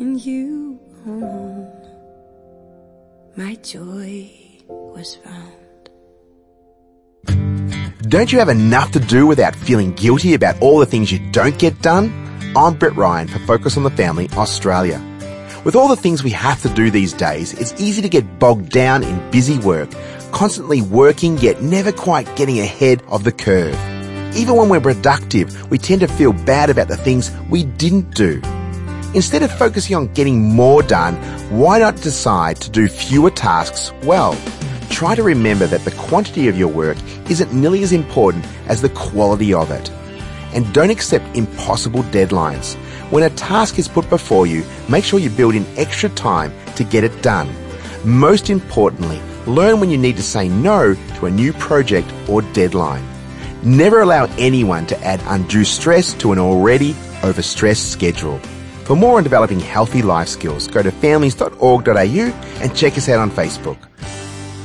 In you alone, my joy was found. Don't you have enough to do without feeling guilty about all the things you don't get done? I'm Brett Ryan for Focus on the Family Australia. With all the things we have to do these days, it's easy to get bogged down in busy work, constantly working yet never quite getting ahead of the curve. Even when we're productive, we tend to feel bad about the things we didn't do. Instead of focusing on getting more done, why not decide to do fewer tasks well? Try to remember that the quantity of your work isn't nearly as important as the quality of it. And don't accept impossible deadlines. When a task is put before you, make sure you build in extra time to get it done. Most importantly, learn when you need to say no to a new project or deadline. Never allow anyone to add undue stress to an already overstressed schedule. For more on developing healthy life skills, go to families.org.au and check us out on Facebook.